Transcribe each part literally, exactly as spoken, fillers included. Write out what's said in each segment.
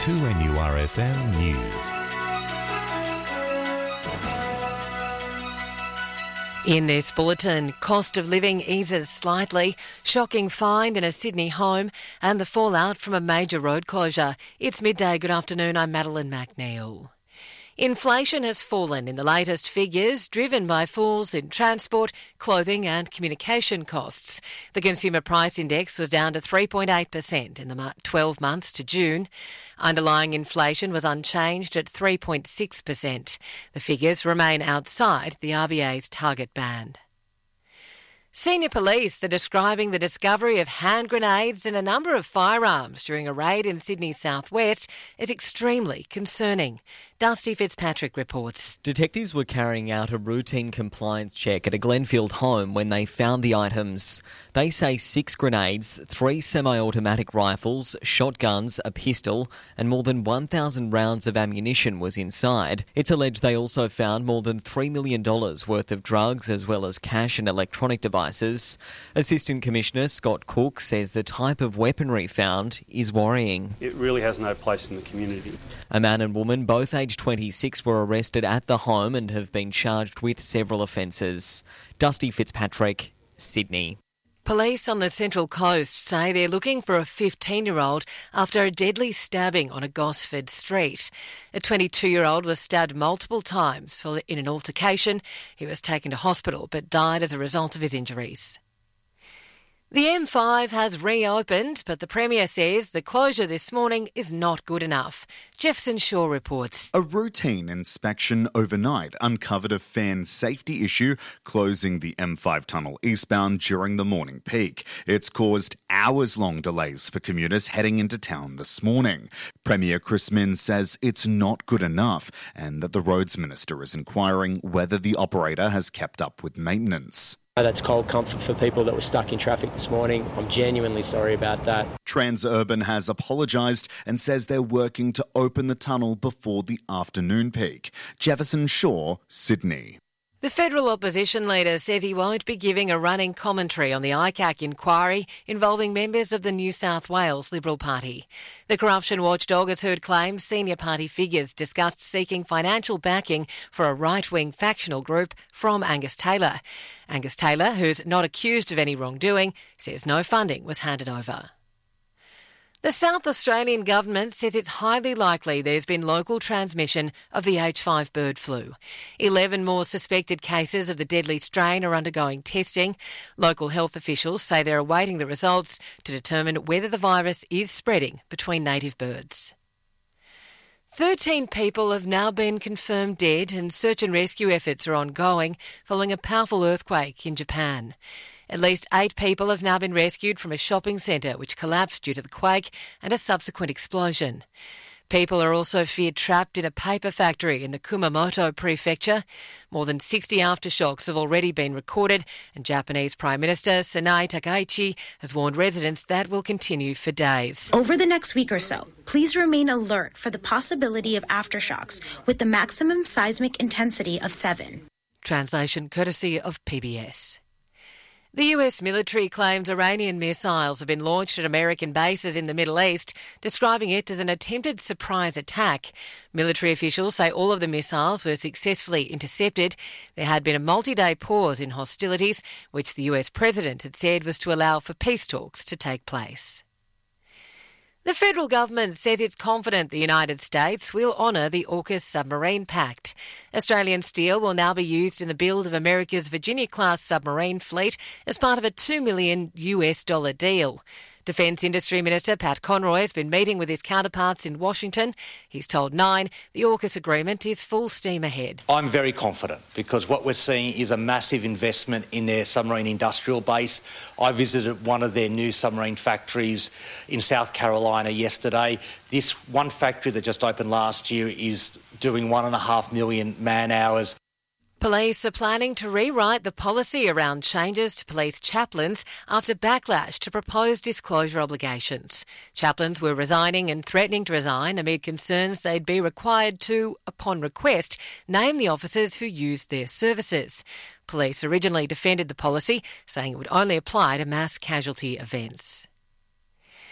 two N U R F M News. In this bulletin, cost of living eases slightly, shocking find in a Sydney home and the fallout from a major road closure. It's midday. Good afternoon, I'm Madeline McNeil. Inflation has fallen in the latest figures, driven by falls in transport, clothing and communication costs. The Consumer Price Index was down to three point eight percent in the twelve months to June. Underlying inflation was unchanged at three point six percent. The figures remain outside the R B A's target band. Senior police are describing the discovery of hand grenades and a number of firearms during a raid in Sydney's southwest as extremely concerning. Dusty Fitzpatrick reports. Detectives were carrying out a routine compliance check at a Glenfield home when they found the items. They say six grenades, three semi-automatic rifles, shotguns, a pistol and more than one thousand rounds of ammunition was inside. It's alleged they also found more than three million dollars worth of drugs as well as cash and electronic devices. Assistant Commissioner Scott Cook says the type of weaponry found is worrying. It really has no place in the community. A man and woman, both aged twenty-six, were arrested at the home and have been charged with several offences. Dusty Fitzpatrick, Sydney. Police on the Central Coast say they're looking for a fifteen-year-old after a deadly stabbing on a Gosford street. A twenty-two-year-old was stabbed multiple times in an altercation. He was taken to hospital but died as a result of his injuries. The M five has reopened, but the Premier says the closure this morning is not good enough. Jefferson Shaw reports. A routine inspection overnight uncovered a fan safety issue closing the M five tunnel eastbound during the morning peak. It's caused hours-long delays for commuters heading into town this morning. Premier Chris Minns says it's not good enough and that the Roads Minister is inquiring whether the operator has kept up with maintenance. That's cold comfort for people that were stuck in traffic this morning. I'm genuinely sorry about that. Transurban has apologised and says they're working to open the tunnel before the afternoon peak. Jefferson Shaw, Sydney. The federal opposition leader says he won't be giving a running commentary on the I C A C inquiry involving members of the New South Wales Liberal Party. The corruption watchdog has heard claims senior party figures discussed seeking financial backing for a right-wing factional group from Angus Taylor. Angus Taylor, who's not accused of any wrongdoing, says no funding was handed over. The South Australian government says it's highly likely there's been local transmission of the H five bird flu. Eleven more suspected cases of the deadly strain are undergoing testing. Local health officials say they're awaiting the results to determine whether the virus is spreading between native birds. Thirteen people have now been confirmed dead and search and rescue efforts are ongoing following a powerful earthquake in Japan. At least eight people have now been rescued from a shopping centre which collapsed due to the quake and a subsequent explosion. People are also feared trapped in a paper factory in the Kumamoto prefecture. More than sixty aftershocks have already been recorded and Japanese Prime Minister Sanae Takaichi has warned residents that will continue for days. Over the next week or so, please remain alert for the possibility of aftershocks with the maximum seismic intensity of seven. Translation courtesy of P B S. The U S military claims Iranian missiles have been launched at American bases in the Middle East, describing it as an attempted surprise attack. Military officials say all of the missiles were successfully intercepted. There had been a multi-day pause in hostilities, which the U S president had said was to allow for peace talks to take place. The federal government says it's confident the United States will honour the AUKUS submarine pact. Australian steel will now be used in the build of America's Virginia-class submarine fleet as part of a two million U S dollar deal. Defence Industry Minister Pat Conroy has been meeting with his counterparts in Washington. He's told Nine the AUKUS agreement is full steam ahead. I'm very confident because what we're seeing is a massive investment in their submarine industrial base. I visited one of their new submarine factories in South Carolina yesterday. This one factory that just opened last year is doing one and a half million man hours. Police are planning to rewrite the policy around changes to police chaplains after backlash to proposed disclosure obligations. Chaplains were resigning and threatening to resign amid concerns they'd be required to, upon request, name the officers who used their services. Police originally defended the policy, saying it would only apply to mass casualty events.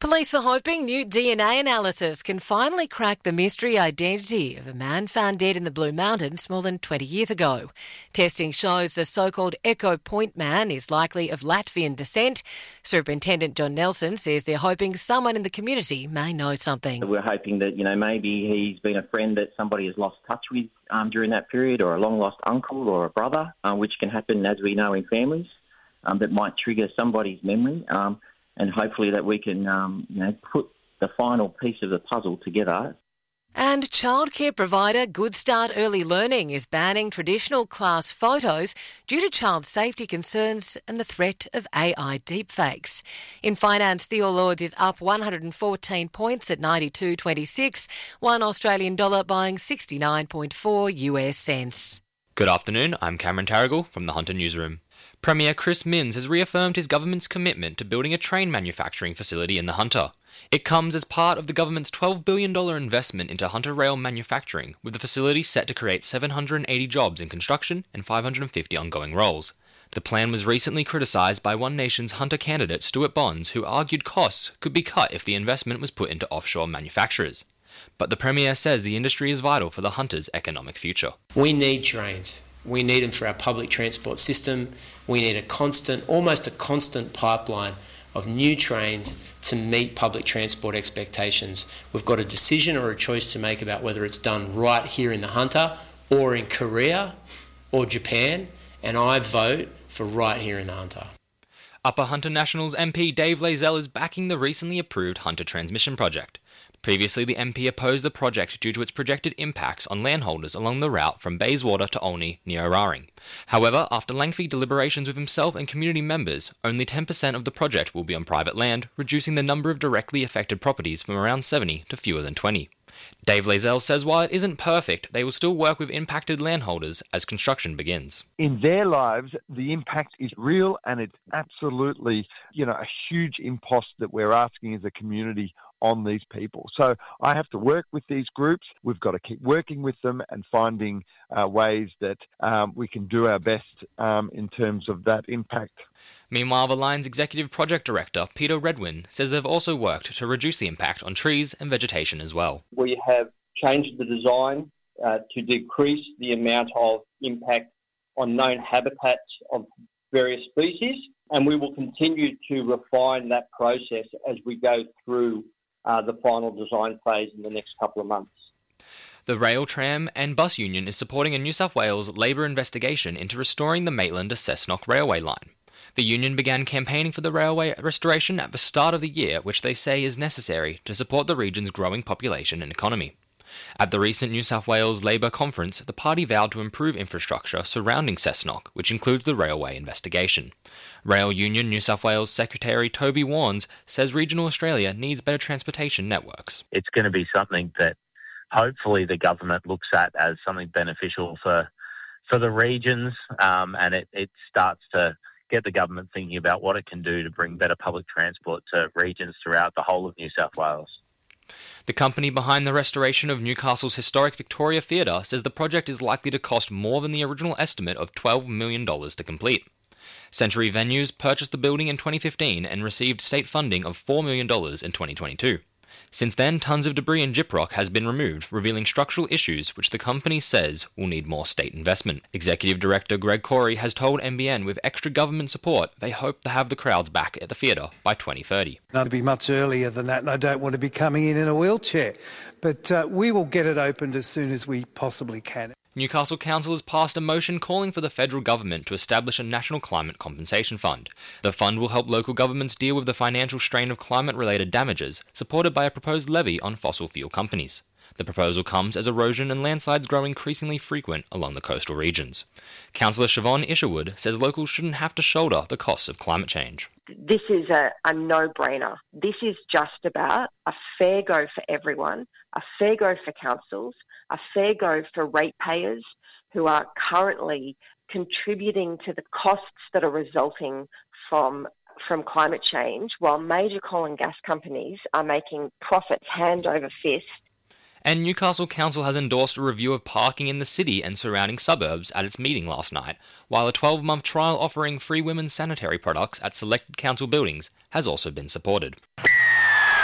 Police are hoping new D N A analysis can finally crack the mystery identity of a man found dead in the Blue Mountains more than twenty years ago. Testing shows the so-called Echo Point man is likely of Latvian descent. Superintendent John Nelson says they're hoping someone in the community may know something. We're hoping that, you know, maybe he's been a friend that somebody has lost touch with um, during that period, or a long-lost uncle or a brother, um, which can happen, as we know, in families, um, that might trigger somebody's memory. Um, And hopefully that we can, um, you know, put the final piece of the puzzle together. And childcare provider Good Start Early Learning is banning traditional class photos due to child safety concerns and the threat of A I deepfakes. In finance, the All Ords is up one hundred fourteen points at ninety-two twenty-six, one Australian dollar buying sixty-nine point four U S cents. Good afternoon, I'm Cameron Tarragall from the Hunter Newsroom. Premier Chris Minns has reaffirmed his government's commitment to building a train manufacturing facility in the Hunter. It comes as part of the government's twelve billion dollars investment into Hunter Rail manufacturing, with the facility set to create seven hundred eighty jobs in construction and five hundred fifty ongoing roles. The plan was recently criticised by One Nation's Hunter candidate Stuart Bonds, who argued costs could be cut if the investment was put into offshore manufacturers. But the Premier says the industry is vital for the Hunter's economic future. We need trains. We need them for our public transport system. We need a constant, almost a constant pipeline of new trains to meet public transport expectations. We've got a decision or a choice to make about whether it's done right here in the Hunter or in Korea or Japan, and I vote for right here in the Hunter. Upper Hunter Nationals M P Dave Lazell is backing the recently approved Hunter Transmission Project. Previously, the M P opposed the project due to its projected impacts on landholders along the route from Bayswater to Olney near Oraring. However, after lengthy deliberations with himself and community members, only ten percent of the project will be on private land, reducing the number of directly affected properties from around seventy to fewer than twenty. Dave Lazell says while it isn't perfect, they will still work with impacted landholders as construction begins. In their lives, the impact is real, and it's absolutely, you know, a huge impost that we're asking as a community on these people. So I have to work with these groups. We've got to keep working with them and finding uh, ways that um, we can do our best um, in terms of that impact. Meanwhile, the line's executive project director, Peter Redwin, says they've also worked to reduce the impact on trees and vegetation as well. We have changed the design uh, to decrease the amount of impact on known habitats of various species, and we will continue to refine that process as we go through Uh, the final design phase in the next couple of months. The Rail, Tram and Bus Union is supporting a New South Wales Labor investigation into restoring the Maitland to Cessnock railway line. The union began campaigning for the railway restoration at the start of the year, which they say is necessary to support the region's growing population and economy. At the recent New South Wales Labor conference, the party vowed to improve infrastructure surrounding Cessnock, which includes the railway investigation. Rail Union New South Wales Secretary Toby Warnes says regional Australia needs better transportation networks. It's going to be something that hopefully the government looks at as something beneficial for for the regions, um, and it, it starts to get the government thinking about what it can do to bring better public transport to regions throughout the whole of New South Wales. The company behind the restoration of Newcastle's historic Victoria Theatre says the project is likely to cost more than the original estimate of twelve million dollars to complete. Century Venues purchased the building in twenty fifteen and received state funding of four million dollars in twenty twenty-two. Since then, tons of debris and gyprock has been removed, revealing structural issues which the company says will need more state investment. Executive Director Greg Corey has told N B N with extra government support, they hope to have the crowds back at the theatre by twenty thirty. I'll be much earlier than that, and I don't want to be coming in in a wheelchair. But uh, we will get it opened as soon as we possibly can. Newcastle Council has passed a motion calling for the federal government to establish a National Climate Compensation Fund. The fund will help local governments deal with the financial strain of climate-related damages, supported by a proposed levy on fossil fuel companies. The proposal comes as erosion and landslides grow increasingly frequent along the coastal regions. Councillor Siobhan Isherwood says locals shouldn't have to shoulder the costs of climate change. This is a, a no-brainer. This is just about a fair go for everyone, a fair go for councils, a fair go for ratepayers who are currently contributing to the costs that are resulting from from climate change, while major coal and gas companies are making profits hand over fist. And Newcastle Council has endorsed a review of parking in the city and surrounding suburbs at its meeting last night, while a twelve-month trial offering free women's sanitary products at selected council buildings has also been supported.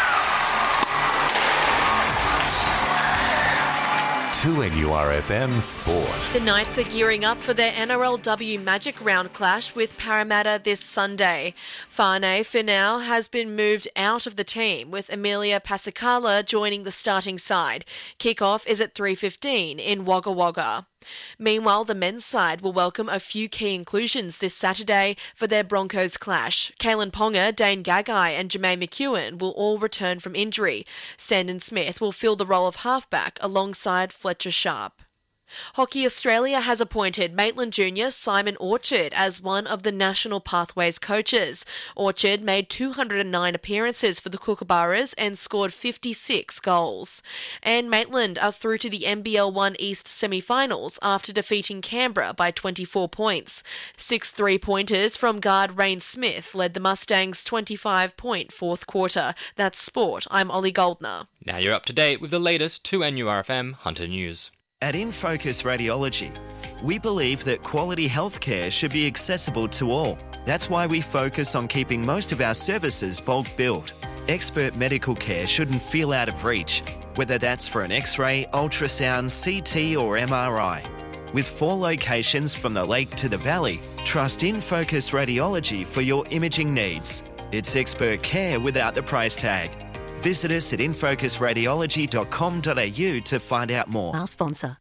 two N U R F M Sport. The Knights are gearing up for their N R L W Magic Round clash with Parramatta this Sunday. Fane Finau has been moved out of the team, with Amelia Pasicala joining the starting side. Kick-off is at three fifteen in Wagga Wagga. Meanwhile, the men's side will welcome a few key inclusions this Saturday for their Broncos clash. Kalen Ponga, Dane Gagai and Jermaine McEwen will all return from injury. Sandon Smith will fill the role of halfback alongside Fletcher Sharp. Hockey Australia has appointed Maitland Junior Simon Orchard as one of the National Pathways coaches. Orchard made two hundred nine appearances for the Kookaburras and scored fifty-six goals. And Maitland are through to the N B L one East semi-finals after defeating Canberra by twenty-four points. Six three-pointers from guard Rain Smith led the Mustangs' twenty-five-point fourth quarter. That's sport. I'm Ollie Goldner. Now you're up to date with the latest two N U R F M Hunter News. At InFocus Radiology, we believe that quality healthcare should be accessible to all. That's why we focus on keeping most of our services bulk billed. Expert medical care shouldn't feel out of reach, whether that's for an X-ray, ultrasound, C T or M R I. With four locations from the lake to the valley, trust InFocus Radiology for your imaging needs. It's expert care without the price tag. Visit us at infocus radiology dot com dot a u to find out more. Our sponsor.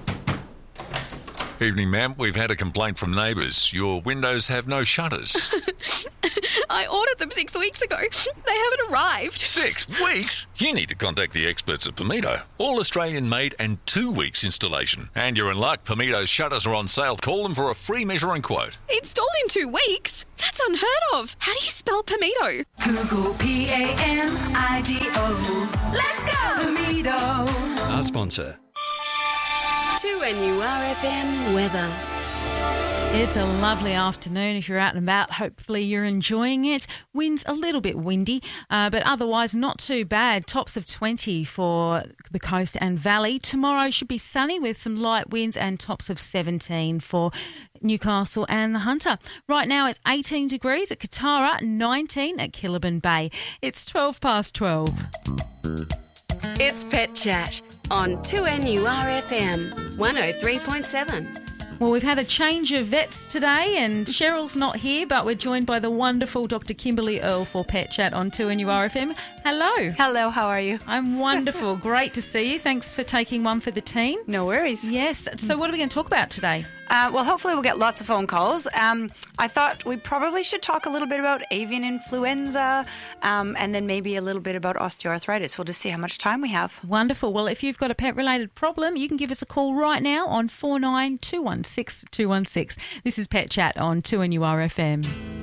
Evening, ma'am. We've had a complaint from neighbours. Your windows have no shutters. I ordered them six weeks ago. They haven't arrived. Six weeks? You need to contact the experts at Pomito. All Australian made and two weeks installation. And you're in luck. Pomito's shutters are on sale. Call them for a free measuring quote. Installed in two weeks? That's unheard of. How do you spell Pomito? Google P A M I D O. Let's go, Pomito. Our sponsor. two N U R F M weather. It's a lovely afternoon if you're out and about. Hopefully you're enjoying it. Wind's a little bit windy, uh, but otherwise not too bad. Tops of twenty for the coast and valley. Tomorrow should be sunny with some light winds and tops of seventeen for Newcastle and the Hunter. Right now it's eighteen degrees at Katara, nineteen at Killaban Bay. It's twelve past twelve. It's Pet Chat on two N U R F M one oh three point seven. Well, we've had a change of vets today and Cheryl's not here, but we're joined by the wonderful Doctor Kimberly Earle for Pet Chat on two N U R F M. Hello. Hello, how are you? I'm wonderful. Great to see you. Thanks for taking one for the team. No worries. Yes. So what are we going to talk about today? Uh, well, hopefully we'll get lots of phone calls. Um, I thought we probably should talk a little bit about avian influenza um, and then maybe a little bit about osteoarthritis. We'll just see how much time we have. Wonderful. Well, if you've got a pet-related problem, you can give us a call right now on four nine two one six two one six. This is Pet Chat on two N U R F M.